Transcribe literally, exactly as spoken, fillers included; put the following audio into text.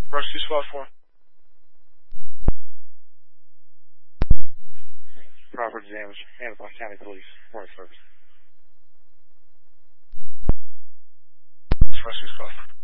Rescue Squad four. Property damage. Handled by County Police. Morning service. Rescue Squad.